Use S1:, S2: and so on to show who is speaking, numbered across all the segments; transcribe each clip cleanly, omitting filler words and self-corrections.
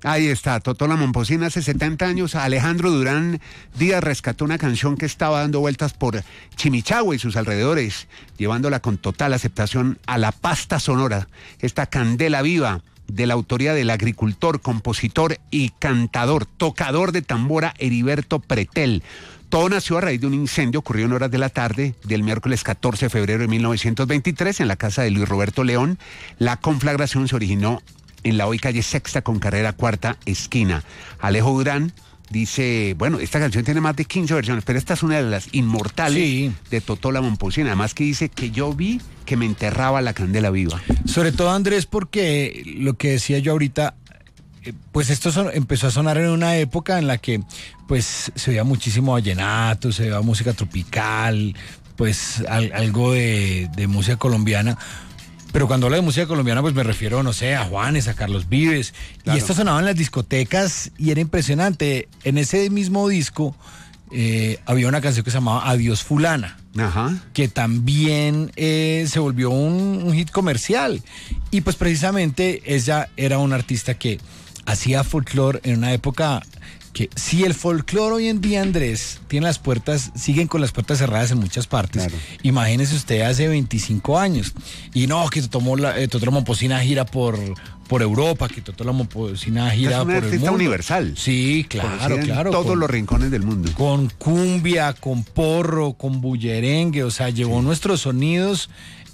S1: Ahí está, Totó la Momposina hace 70 años. Alejandro Durán Díaz rescató una canción que estaba dando vueltas por Chimichagua y sus alrededores, llevándola con total aceptación a la pasta sonora. Esta candela viva de la autoría del agricultor, compositor y cantador, tocador de tambora Heriberto Pretel. Todo nació a raíz de un incendio ocurrido en horas de la tarde del miércoles 14 de febrero de 1923 en la casa de Luis Roberto León. La conflagración se originó en la hoy calle Sexta con carrera Cuarta esquina. Alejo Durán dice, bueno, esta canción tiene más de 15 versiones, pero esta es una de las inmortales de Totó la Momposina. Además que dice que yo vi que me enterraba la candela viva.
S2: Sobre todo, Andrés, porque lo que decía yo ahorita, pues esto empezó a sonar en una época en la que pues se veía muchísimo vallenato, se veía música tropical, pues algo de música colombiana. Pero cuando hablo de música colombiana, pues me refiero, no sé, a Juanes, a Carlos Vives. Claro. Y esto sonaba en las discotecas y era impresionante. En ese mismo disco había una canción que se llamaba Adiós Fulana. Ajá. Que también se volvió un hit comercial. Y pues precisamente ella era una artista que hacía folclore en una época que si el folclore hoy en día, Andrés, siguen con las puertas cerradas en muchas partes. Claro. Imagínese usted hace 25 años. Y no, que Totó la Momposina gira por Europa, que Totó la Momposina gira por el mundo. Es una artista universal. Sí, claro.
S1: En todos los rincones del mundo.
S2: Con cumbia, con porro, con bullerengue, o sea, llevó nuestros sonidos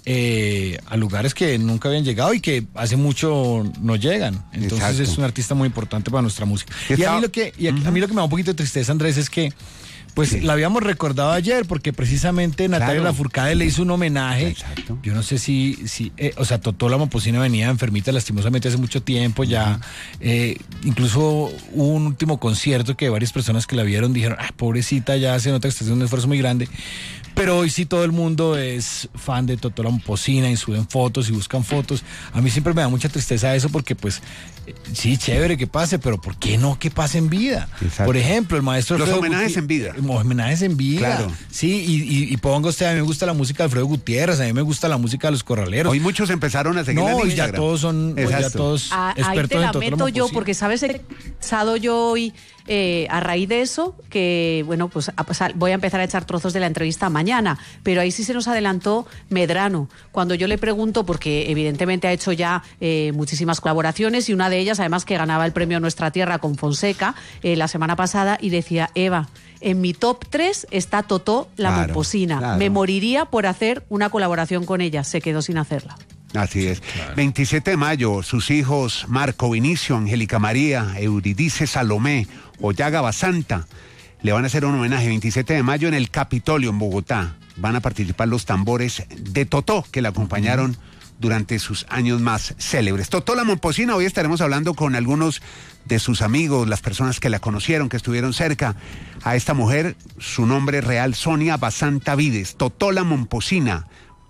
S2: a lugares que nunca habían llegado y que hace mucho no llegan. Entonces exacto. Es un artista muy importante para nuestra música. Y a mí lo que me da un poquito de tristeza, Andrés, es que pues la habíamos recordado ayer porque precisamente Natalia Lafourcade le hizo un homenaje. Exacto. Yo no sé si o sea, Totó la Momposina venía enfermita lastimosamente hace mucho tiempo ya. Incluso hubo un último concierto que varias personas que la vieron dijeron, pobrecita, ya se nota que está haciendo un esfuerzo muy grande. Pero hoy sí todo el mundo es fan de Totó la Momposina y suben fotos y buscan fotos. A mí siempre me da mucha tristeza eso porque pues sí, chévere que pase, pero ¿por qué no que pase en vida? Exacto. Por ejemplo, el maestro
S1: los
S2: Alfredo
S1: homenajes en vida.
S2: Homenajes en vida.
S1: Claro.
S2: Sí, y ponga usted, a mí me gusta la música de Alfredo Gutiérrez, a mí me gusta la música de Los Corraleros.
S1: Hoy muchos empezaron a seguir
S2: y ya todos son expertos
S3: ahí te
S2: en Totó la
S3: lamento yo, porque sabes, he pensado yo hoy a raíz de eso, que bueno, pues voy a empezar a echar trozos de la entrevista mañana, pero ahí sí se nos adelantó Medrano, cuando yo le pregunto, porque evidentemente ha hecho ya muchísimas colaboraciones y una de ellas además que ganaba el premio Nuestra Tierra con Fonseca la semana pasada, y decía, Eva, en mi top 3 está Totó la Momposina. Claro. Me moriría por hacer una colaboración con ella. Se quedó sin hacerla.
S1: Así es. Claro. 27 de mayo, sus hijos Marco Vinicio, Angélica María, Euridice Salomé, Oyaga Basanta, le van a hacer un homenaje 27 de mayo en el Capitolio en Bogotá. Van a participar los tambores de Totó, que la acompañaron durante sus años más célebres. Totó la Momposina, hoy estaremos hablando con algunos de sus amigos, las personas que la conocieron, que estuvieron cerca a esta mujer. Su nombre real, Sonia Basanta Vides. Totó la Momposina.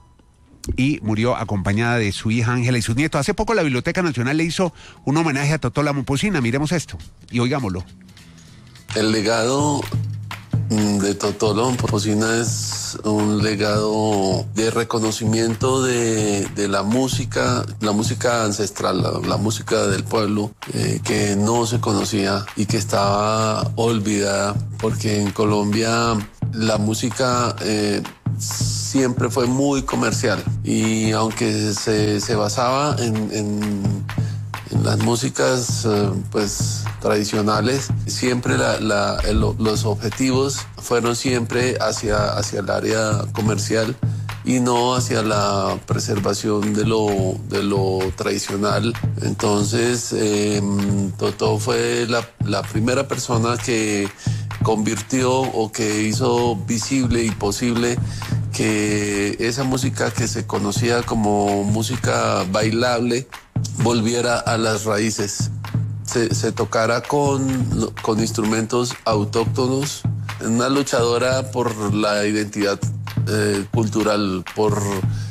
S1: Y murió acompañada de su hija Ángela y sus nietos. Hace poco la Biblioteca Nacional le hizo un homenaje a Totó la Momposina. Miremos esto y oigámoslo.
S4: El legado de Totó la Momposina es un legado de reconocimiento de la música ancestral, la música del pueblo, que no se conocía y que estaba olvidada, porque en Colombia la música siempre fue muy comercial, y aunque se basaba en las músicas pues tradicionales, siempre los objetivos fueron siempre hacia el área comercial y no hacia la preservación de lo tradicional. Entonces Totó fue la primera persona que convirtió o que hizo visible y posible que esa música que se conocía como música bailable volviera a las raíces, se tocara con instrumentos autóctonos. Una luchadora por la identidad cultural, por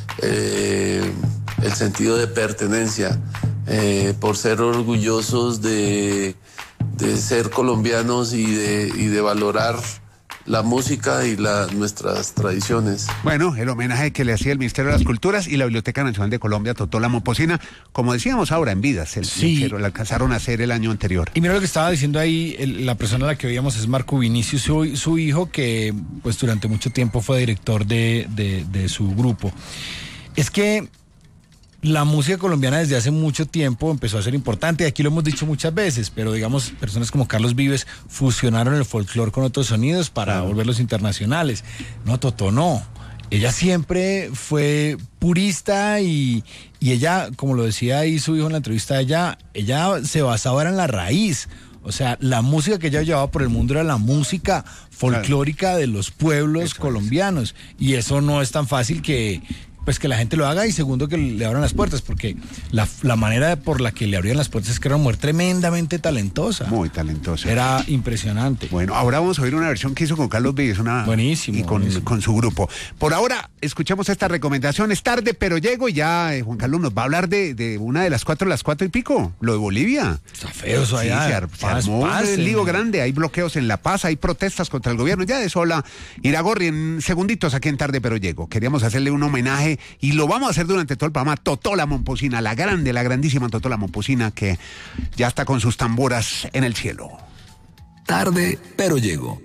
S4: el sentido de pertenencia, por ser orgullosos de ser colombianos y de valorar la música y nuestras tradiciones.
S1: Bueno, el homenaje que le hacía el Ministerio de las Culturas y la Biblioteca Nacional de Colombia, Totó la Momposina, como decíamos ahora, en vida,
S2: Sí.
S1: la alcanzaron a hacer el año anterior.
S2: Y mira lo que estaba diciendo ahí, la persona a la que oíamos es Marco Vinicius, su hijo, que pues durante mucho tiempo fue director de su grupo. Es que la música colombiana desde hace mucho tiempo empezó a ser importante, aquí lo hemos dicho muchas veces, pero digamos, personas como Carlos Vives fusionaron el folclore con otros sonidos para volverlos internacionales. No, Totó no. Ella siempre fue purista y ella, como lo decía ahí su hijo en la entrevista, ella se basaba en la raíz. O sea, la música que ella llevaba por el mundo era la música folclórica de los pueblos colombianos. Y eso no es tan fácil que la gente lo haga, y segundo, que le abran las puertas, porque la manera por la que le abrían las puertas es que era una mujer tremendamente talentosa.
S1: Muy talentosa.
S2: Era impresionante.
S1: Bueno, ahora vamos a oír una versión que hizo con Carlos Vives,
S2: buenísimo,
S1: y con su grupo. Por ahora, escuchamos esta recomendación. Es tarde, pero llego, y ya Juan Carlos nos va a hablar de una de las 4:05, lo de Bolivia.
S2: Está feo eso allá.
S1: Se armó el lío grande, hay bloqueos en La Paz, hay protestas contra el gobierno, ya de eso habla Iragorri en segunditos aquí en Tarde, pero llego. Queríamos hacerle un homenaje, y lo vamos a hacer durante todo el programa. Totó la Momposina, la grandísima Totó la Momposina, que ya está con sus tamboras en el cielo.
S5: Tarde, pero llego.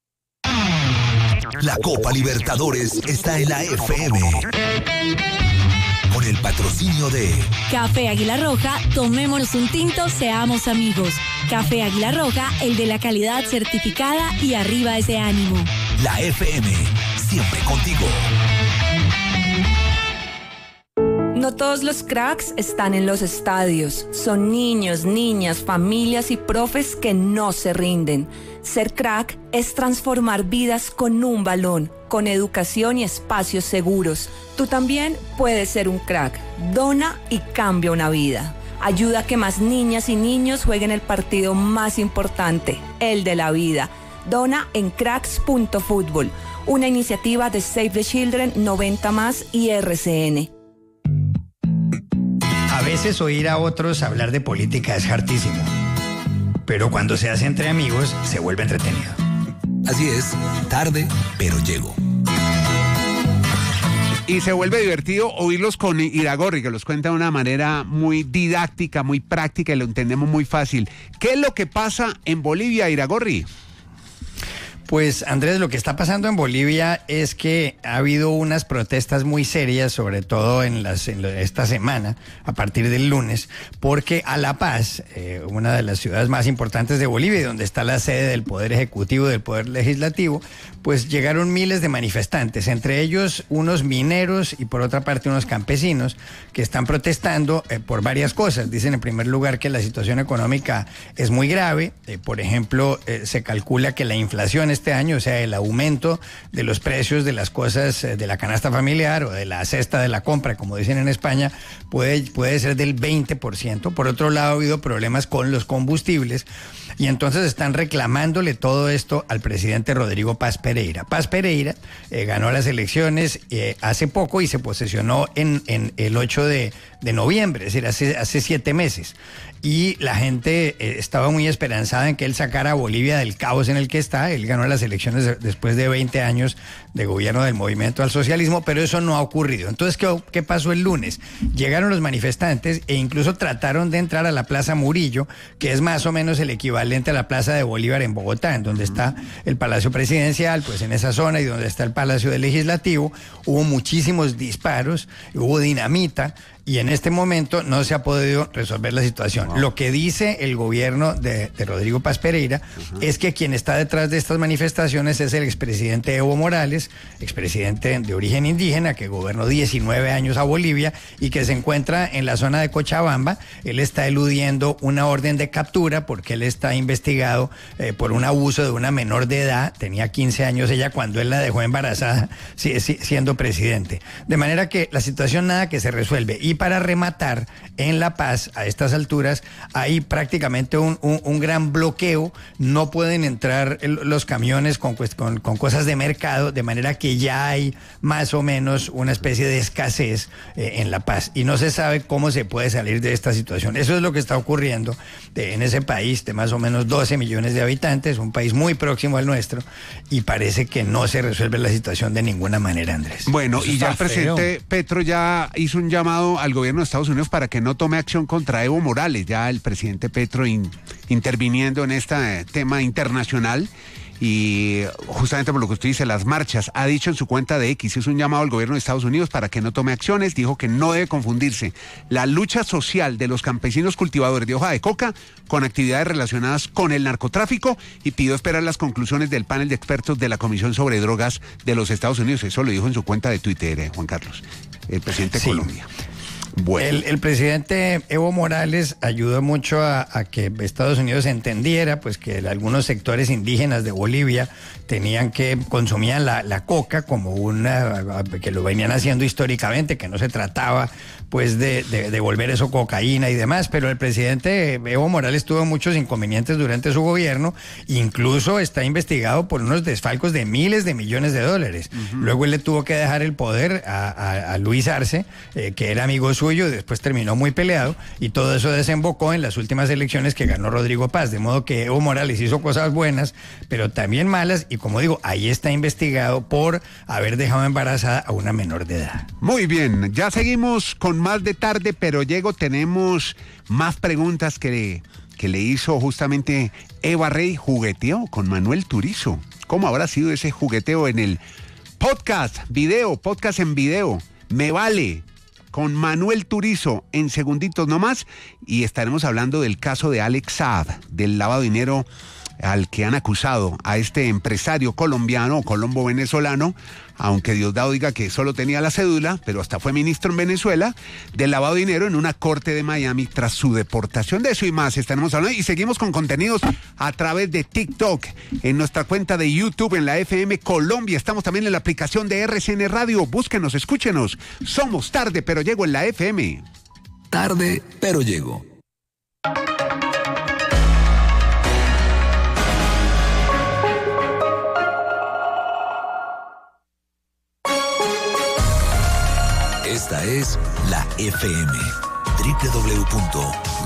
S5: La Copa Libertadores está en la FM. Con el patrocinio de
S6: Café Águila Roja, tomémonos un tinto, seamos amigos. Café Águila Roja, el de la calidad certificada y arriba ese ánimo.
S5: La FM, siempre contigo.
S7: No todos los cracks están en los estadios. Son niños, niñas, familias y profes que no se rinden. Ser crack es transformar vidas con un balón, con educación y espacios seguros. Tú también puedes ser un crack. Dona y cambia una vida. Ayuda a que más niñas y niños jueguen el partido más importante, el de la vida. Dona en cracks.fútbol, una iniciativa de Save the Children, 90+ y RCN.
S8: A veces oír a otros hablar de política es hartísimo, pero cuando se hace entre amigos se vuelve entretenido.
S5: Así es, tarde, pero llego.
S1: Y se vuelve divertido oírlos con Iragorri, que los cuenta de una manera muy didáctica, muy práctica, y lo entendemos muy fácil. ¿Qué es lo que pasa en Bolivia, Iragorri?
S8: Pues Andrés, lo que está pasando en Bolivia es que ha habido unas protestas muy serias, sobre todo en esta semana, a partir del lunes, porque a La Paz, una de las ciudades más importantes de Bolivia, y donde está la sede del Poder Ejecutivo y del Poder Legislativo, pues llegaron miles de manifestantes, entre ellos unos mineros y por otra parte unos campesinos que están protestando por varias cosas. Dicen en primer lugar que la situación económica es muy grave, por ejemplo, se calcula que la inflación este año, o sea, el aumento de los precios de las cosas de la canasta familiar o de la cesta de la compra, como dicen en España, puede ser del 20%. Por otro lado, ha habido problemas con los combustibles y entonces están reclamándole todo esto al presidente Rodrigo Paz Pereira. Paz Pereira ganó las elecciones hace poco y se posesionó en el 8 de noviembre, es decir, hace 7 meses. Y la gente estaba muy esperanzada en que él sacara a Bolivia del caos en el que está. Él ganó las elecciones después de 20 años de gobierno del Movimiento al Socialismo, pero eso no ha ocurrido. Entonces, ¿qué pasó el lunes? Llegaron los manifestantes e incluso trataron de entrar a la Plaza Murillo, que es más o menos el equivalente a la Plaza de Bolívar en Bogotá, en donde está el Palacio Presidencial, pues en esa zona, y donde está el Palacio del Legislativo. Hubo muchísimos disparos, hubo dinamita, y en este momento no se ha podido resolver la situación. Lo que dice el gobierno de Rodrigo Paz Pereira es que quien está detrás de estas manifestaciones es el expresidente Evo Morales, expresidente de origen indígena, que gobernó 19 años a Bolivia y que se encuentra en la zona de Cochabamba. Él está eludiendo una orden de captura porque él está investigado por un abuso de una menor de edad. Tenía 15 años ella cuando él la dejó embarazada siendo presidente. De manera que la situación nada que se resuelve. Y Y para rematar, en La Paz, a estas alturas, hay prácticamente un gran bloqueo. No pueden entrar los camiones con cosas de mercado, de manera que ya hay más o menos una especie de escasez en La Paz. Y no se sabe cómo se puede salir de esta situación. Eso es lo que está ocurriendo en ese país de más o menos 12 millones de habitantes, un país muy próximo al nuestro, y parece que no se resuelve la situación de ninguna manera, Andrés.
S1: Bueno,
S2: Eso
S1: y ya el
S2: está
S1: presidente
S2: feo.
S1: Petro ya hizo un llamado al gobierno de Estados Unidos para que no tome acción contra Evo Morales. Ya el presidente Petro interviniendo en este tema internacional. Y justamente por lo que usted dice, las marchas, ha dicho en su cuenta de X, es un llamado al gobierno de Estados Unidos para que no tome acciones. Dijo que no debe confundirse la lucha social de los campesinos cultivadores de hoja de coca con actividades relacionadas con el narcotráfico, y pidió esperar las conclusiones del panel de expertos de la Comisión sobre Drogas de los Estados Unidos. Eso lo dijo en su cuenta de Twitter, Juan Carlos, el presidente de Colombia. Bueno.
S8: El presidente Evo Morales ayudó mucho a que Estados Unidos entendiera pues que algunos sectores indígenas de Bolivia consumían la coca como que lo venían haciendo históricamente, que no se trataba pues de volver eso cocaína y demás, pero el presidente Evo Morales tuvo muchos inconvenientes durante su gobierno, incluso está investigado por unos desfalcos de miles de millones de dólares. Luego él le tuvo que dejar el poder a Luis Arce, que era amigo suyo, y después terminó muy peleado, y todo eso desembocó en las últimas elecciones que ganó Rodrigo Paz, de modo que Evo Morales hizo cosas buenas, pero también malas, y como digo, ahí está investigado por haber dejado embarazada a una menor de edad.
S1: Muy bien, ya seguimos con más de Tarde Pero Llego. Tenemos más preguntas que le hizo justamente Eva Rey. Jugueteo con Manuel Turizo. ¿Cómo habrá sido ese jugueteo en el podcast en video? Me vale, con Manuel Turizo en segunditos nomás. Y estaremos hablando del caso de Alex Saab, del lavado de dinero al que han acusado a este empresario colombiano, colombo-venezolano, aunque Diosdado diga que solo tenía la cédula, pero hasta fue ministro en Venezuela, del lavado de dinero en una corte de Miami tras su deportación. De eso y más estaremos hablando, y seguimos con contenidos a través de TikTok, en nuestra cuenta de YouTube, en la FM Colombia. Estamos también en la aplicación de RCN Radio. Búsquenos, escúchenos. Somos Tarde Pero Llego en la FM.
S5: Tarde Pero Llego. Esta es la FM. www